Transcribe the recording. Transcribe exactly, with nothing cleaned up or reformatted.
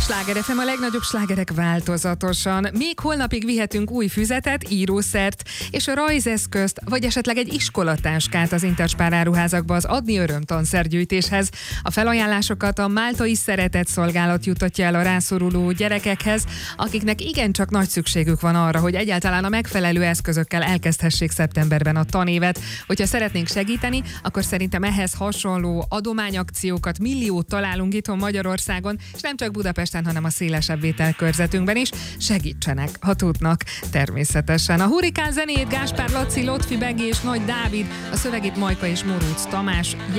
Sláger ef em, a legnagyobb slágerek változatosan. Még holnapig vihetünk új füzetet, írószert és a rajzeszközt, vagy esetleg egy iskolatáskát az Interspár áruházakba az Adni Öröm tanszergyűjtéshez. A felajánlásokat a Máltai Szeretett Szolgálat juttatja el a rászoruló gyerekekhez, akiknek igencsak nagy szükségük van arra, hogy egyáltalán a megfelelő eszközökkel elkezdhessék szeptemberben a tanévet. Hogyha szeretnénk segíteni, akkor szerintem ehhez hasonló adományakciókat milliót találunk itthon Magyarországon, és nem csak Budapesten, hanem a szélesebb vételkörzetünkben is. Segítsenek, ha tudnak, természetesen. A Hurrikán zenét Gáspár Laci, Lotfi Begi és Nagy Dávid, a szövegét Majka és Moróc Tamás